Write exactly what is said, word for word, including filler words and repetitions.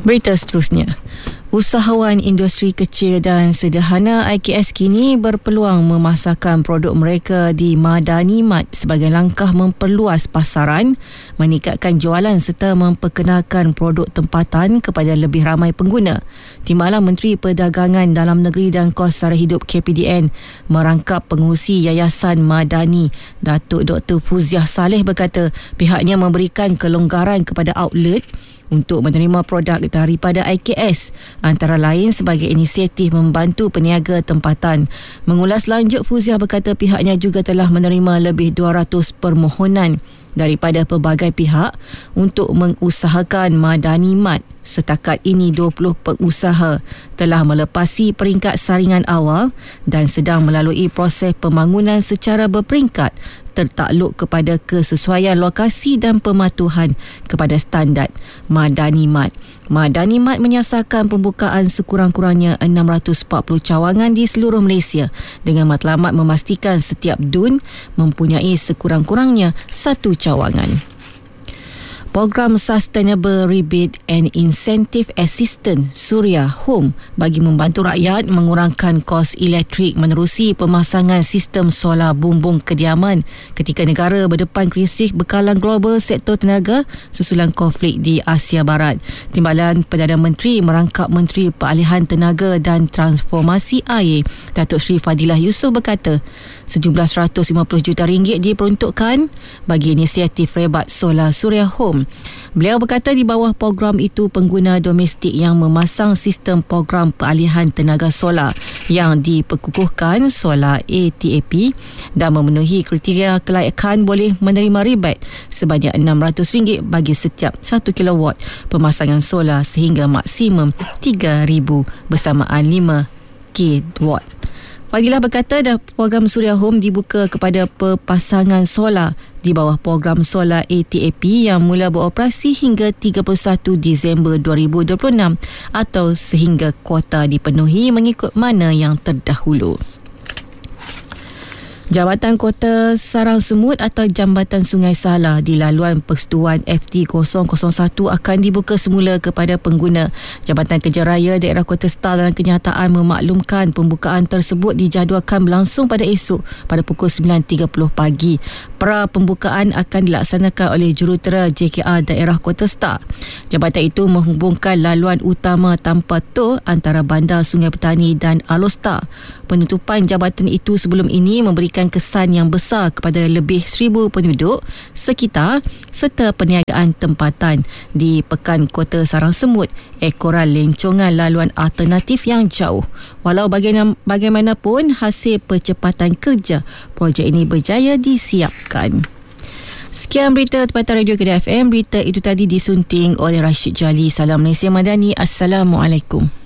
Berita seterusnya. Usahawan industri kecil dan sederhana I K S kini berpeluang memasarkan produk mereka di Madani Mart sebagai langkah memperluas pasaran, meningkatkan jualan serta memperkenalkan produk tempatan kepada lebih ramai pengguna. Timbalan Menteri Perdagangan Dalam Negeri dan Kos Sara Hidup K P D N merangkap pengurusi Yayasan Madani, Datuk Doktor Fuziah Saleh berkata pihaknya memberikan kelonggaran kepada outlet untuk menerima produk daripada I K S, antara lain sebagai inisiatif membantu peniaga tempatan. Mengulas lanjut, Fuziah berkata pihaknya juga telah menerima lebih dua ratus permohonan daripada pelbagai pihak untuk mengusahakan Madani Mart. Setakat ini dua puluh pengusaha telah melepasi peringkat saringan awal dan sedang melalui proses pembangunan secara berperingkat tertakluk kepada kesesuaian lokasi dan pematuhan kepada standard Madani Mart. Madani Mart menyasarkan pembukaan sekurang-kurangnya enam ratus empat puluh cawangan di seluruh Malaysia dengan matlamat memastikan setiap dun mempunyai sekurang-kurangnya satu cawangan. Program Sustainable Rebate and Incentive Assistance Suria Home bagi membantu rakyat mengurangkan kos elektrik menerusi pemasangan sistem solar bumbung kediaman ketika negara berdepan krisis bekalan global sektor tenaga susulan konflik di Asia Barat. Timbalan Perdana Menteri merangkap Menteri Peralihan Tenaga dan Transformasi Air, Datuk Seri Fadilah Yusof berkata sejumlah seratus lima puluh juta ringgit diperuntukkan bagi inisiatif rebat solar Suria Home. Beliau berkata di bawah program itu pengguna domestik yang memasang sistem program peralihan tenaga solar yang diperkukuhkan solar A T A P dan memenuhi kriteria kelayakan boleh menerima rebate sebanyak enam ratus ringgit bagi setiap satu kilowatt pemasangan solar sehingga maksimum tiga ribu bersamaan lima kilowatt. Fadilah berkata dah program Suria Home dibuka kepada pepasangan solar di bawah program solar A T A P yang mula beroperasi hingga tiga puluh satu Disember dua ribu dua puluh enam atau sehingga kuota dipenuhi mengikut mana yang terdahulu. Jabatan Kota Sarang Semut atau Jambatan Sungai Salah di laluan Persetuan F T kosong kosong satu akan dibuka semula kepada pengguna. Jabatan Kerja Raya Daerah Kota Star dalam kenyataan memaklumkan pembukaan tersebut dijadualkan berlangsung pada esok pada pukul sembilan tiga puluh pagi. Pra pembukaan akan dilaksanakan oleh jurutera J K R Daerah Kota Star. Jabatan itu menghubungkan laluan utama tanpa tol antara Bandar Sungai Petani dan Alor-Star. Penutupan jabatan itu sebelum ini memberikan kesan yang besar kepada lebih seribu penduduk sekitar serta perniagaan tempatan di Pekan Kota Sarang Semut, ekoran lencongan laluan alternatif yang jauh. Walau bagaimanapun, hasil percepatan kerja projek ini berjaya disiapkan. Sekian berita tempatan Radio Kedah F M. Berita itu tadi disunting oleh Rashid Jali. Salam Malaysia Madani. Assalamualaikum.